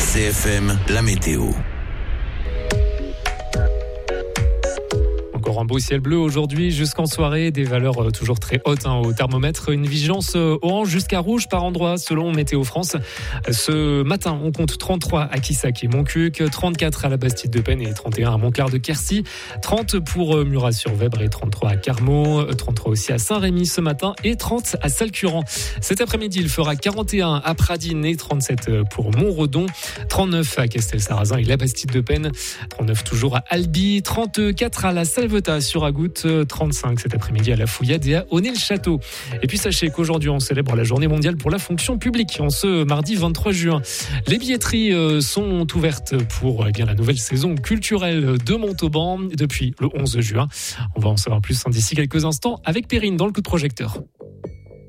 RCFM, la météo. Encore un beau ciel bleu aujourd'hui jusqu'en soirée, des valeurs toujours très hautes au thermomètre. Une vigilance orange jusqu'à rouge par endroit selon Météo France. Ce matin, on compte 33 à Quissac et Montcuq, 34 à la Bastide-de-Penne et 31 à Montclar-de-Quercy, 30 pour Murat-sur-Vèbre et 33 à Carmaux, 33 aussi à Saint-Rémy ce matin et 30 à Salcurant. Cet après-midi, il fera 41 à Pradines et 37 pour Montredon, 39 à Castel-Sarrazin et la Bastide-de-Penne, 39 toujours à Albi, 34 à la Salvetat sur Agout, 35 cet après-midi à la Fouillade et à Honnay-le-Château. Et puis sachez qu'aujourd'hui on célèbre la journée mondiale pour la fonction publique en ce mardi 23 juin. Les billetteries sont ouvertes pour la nouvelle saison culturelle de Montauban depuis le 11 juin. On va en savoir plus d'ici quelques instants avec Perrine dans le coup de projecteur.